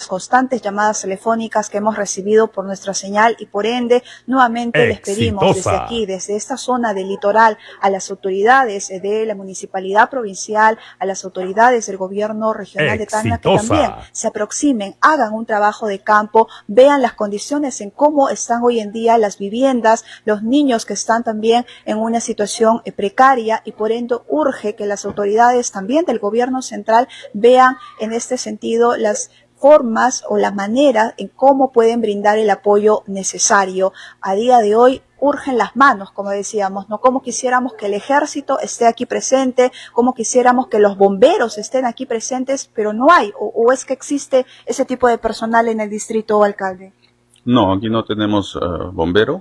constantes llamadas telefónicas que hemos recibido por nuestra señal y por ende nuevamente les pedimos desde aquí, desde esta zona del litoral, a las autoridades de la municipalidad provincial, a las autoridades del gobierno regional de Tacna, que también se aproximen, hagan un trabajo de campo, vean las condiciones en cómo están hoy en día las viviendas, los niños que están también en una situación precaria, y por ende urge que las autoridades también del gobierno central vean en este sentido las formas o la manera en cómo pueden brindar el apoyo necesario. A día de hoy urgen las manos, como decíamos, ¿no? Como quisiéramos que el ejército esté aquí presente, como quisiéramos que los bomberos estén aquí presentes, pero no hay, o es que existe ese tipo de personal en el distrito, alcalde. No, aquí no tenemos bombero,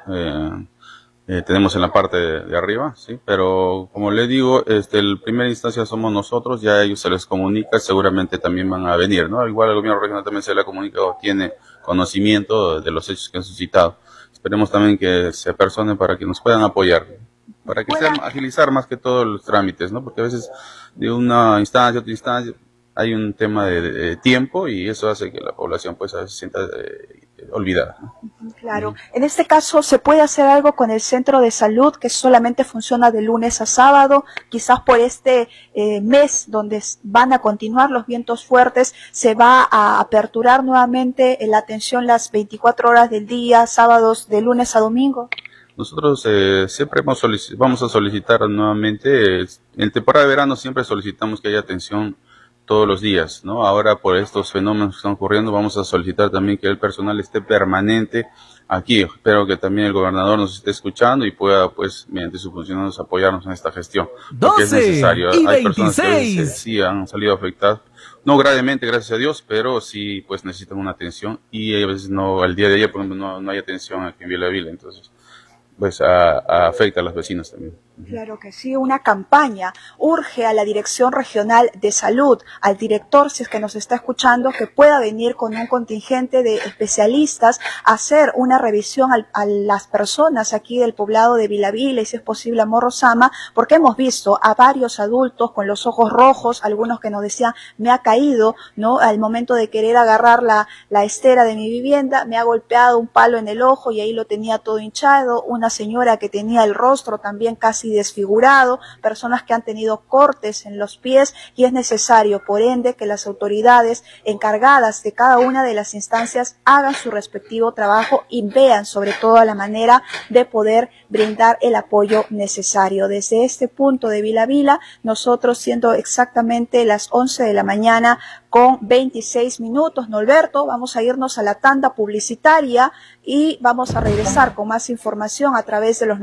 tenemos en la parte de arriba, sí, pero como le digo, el primera instancia somos nosotros, ya a ellos se les comunica, seguramente también van a venir, ¿no? Igual el gobierno regional también se le ha comunicado, tiene conocimiento de los hechos que han suscitado. Esperemos también que se apersonen para que nos puedan apoyar, para que sean agilizar más que todos los trámites, ¿no? Porque a veces de una instancia a otra instancia hay un tema de tiempo y eso hace que la población pues a veces se sienta olvidada. Claro. En este caso, ¿se puede hacer algo con el centro de salud que solamente funciona de lunes a sábado? Quizás por este mes donde van a continuar los vientos fuertes, ¿se va a aperturar nuevamente la atención las 24 horas del día, sábados de lunes a domingo? Nosotros siempre vamos a solicitar nuevamente, en temporada de verano siempre solicitamos que haya atención todos los días, ¿no? Ahora por estos fenómenos que están ocurriendo vamos a solicitar también que el personal esté permanente aquí. Espero que también el gobernador nos esté escuchando y pueda, pues, mediante sus funcionarios apoyarnos en esta gestión. Porque es necesario. Hay personas que sí han salido afectadas, no gravemente, gracias a Dios, pero sí, pues, necesitan una atención y a veces no, al día de ayer, por ejemplo, no hay atención aquí en Vila Vila, entonces pues afecta a las vecinas también. Claro que sí, una campaña urge a la Dirección Regional de Salud, al director, si es que nos está escuchando, que pueda venir con un contingente de especialistas a hacer una revisión a las personas aquí del poblado de Vila Vila y si es posible a Morro Sama, porque hemos visto a varios adultos con los ojos rojos, algunos que nos decían, me ha caído, ¿no? Al momento de querer agarrar la estera de mi vivienda, me ha golpeado un palo en el ojo y ahí lo tenía todo hinchado, una señora que tenía el rostro también casi desfigurado, personas que han tenido cortes en los pies, y es necesario, por ende, que las autoridades encargadas de cada una de las instancias hagan su respectivo trabajo y vean sobre todo la manera de poder brindar el apoyo necesario. Desde este punto de Vila Vila, nosotros siendo exactamente las 11 de la mañana con 26 minutos, Norberto, vamos a irnos a la tanda publicitaria y vamos a regresar con más información a través de los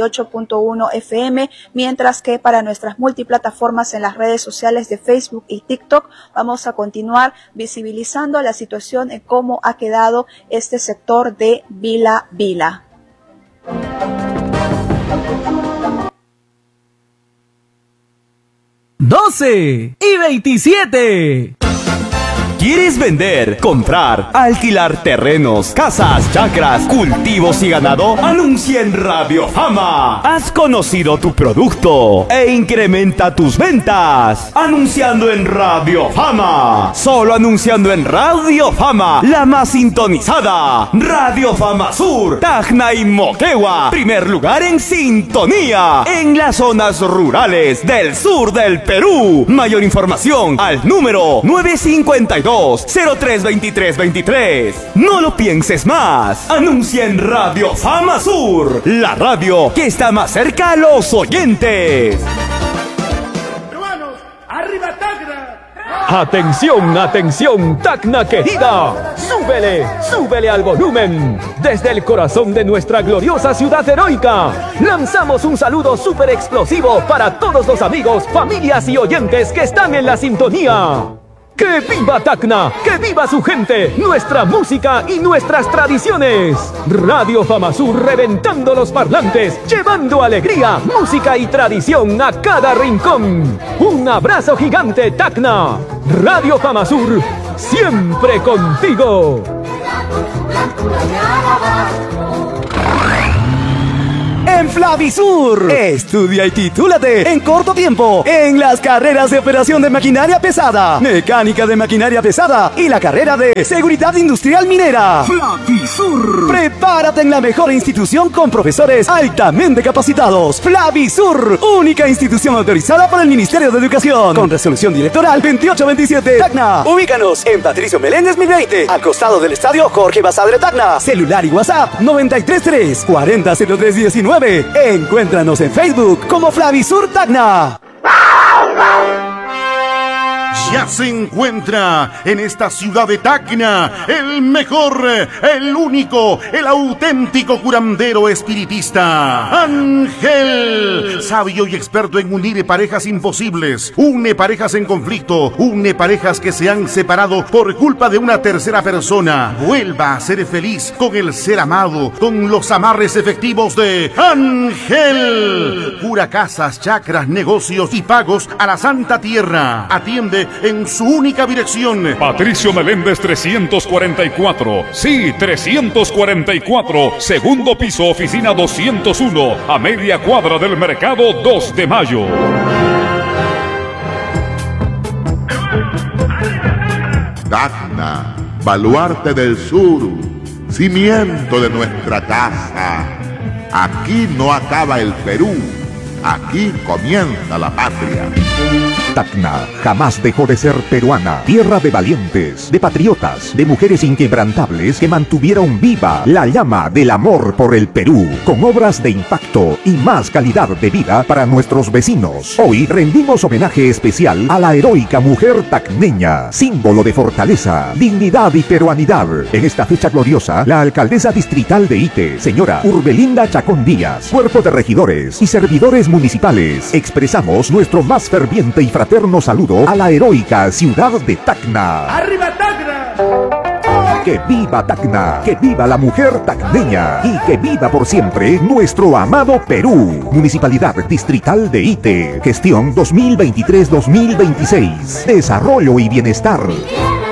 98.1 FM, mientras que para nuestras multiplataformas en las redes sociales de Facebook y TikTok vamos a continuar visibilizando la situación en cómo ha quedado este sector de Vila Vila. ¡12:27! ¿Quieres vender, comprar, alquilar terrenos, casas, chacras, cultivos y ganado? Anuncia en Radio Fama. Has conocido tu producto e incrementa tus ventas. Anunciando en Radio Fama. Solo anunciando en Radio Fama, la más sintonizada. Radio Fama Sur, Tacna y Moquegua. Primer lugar en sintonía en las zonas rurales del sur del Perú. Mayor información al número 952-032323. No lo pienses más. Anuncia en Radio Fama Sur, la radio que está más cerca a los oyentes. Peruanos, arriba Tacna. Atención, atención, Tacna querida. Súbele al volumen. Desde el corazón de nuestra gloriosa ciudad heroica, lanzamos un saludo súper explosivo para todos los amigos, familias y oyentes que están en la sintonía. ¡Que viva Tacna! ¡Que viva su gente! ¡Nuestra música y nuestras tradiciones! Radio Fama Sur reventando los parlantes, llevando alegría, música y tradición a cada rincón. ¡Un abrazo gigante, Tacna! Radio Fama Sur, siempre contigo. en Flavisur. Estudia y titúlate en corto tiempo en las carreras de operación de maquinaria pesada, mecánica de maquinaria pesada y la carrera de seguridad industrial minera. Flavisur. Prepárate en la mejor institución con profesores altamente capacitados. Flavisur, única institución autorizada por el Ministerio de Educación, con resolución directoral 2827. Tacna. Ubícanos en Patricio Meléndez 1020, al costado del estadio Jorge Basadre Tacna. Celular y WhatsApp 933 400319. Encuéntranos en Facebook como Flavisur Tacna. Ya se encuentra en esta ciudad de Tacna el mejor, el único, el auténtico curandero espiritista, Ángel, sabio y experto en unir parejas imposibles, une parejas en conflicto, une parejas que se han separado por culpa de una tercera persona. Vuelva a ser feliz con el ser amado, con los amarres efectivos de Ángel. Cura casas, chakras, negocios y pagos a la Santa Tierra. Atiende en su única dirección. Patricio Meléndez 344. Sí, 344. Segundo piso, oficina 201. A media cuadra del mercado 2 de mayo. Tacna, baluarte del sur, cimiento de nuestra casa. Aquí no acaba el Perú, aquí comienza la patria. Tacna jamás dejó de ser peruana, tierra de valientes, de patriotas, de mujeres inquebrantables que mantuvieron viva la llama del amor por el Perú, con obras de impacto y más calidad de vida para nuestros vecinos. Hoy rendimos homenaje especial a la heroica mujer tacneña, símbolo de fortaleza, dignidad y peruanidad. En esta fecha gloriosa, la alcaldesa distrital de Ite, señora Urbelinda Chacón Díaz, cuerpo de regidores y servidores municipales, expresamos nuestro más ferviente y fraterno saludo a la heroica ciudad de Tacna. ¡Arriba Tacna! ¡Que viva Tacna! ¡Que viva la mujer tacneña! ¡Y que viva por siempre nuestro amado Perú! Municipalidad Distrital de Ite. Gestión 2023-2026. Desarrollo y bienestar.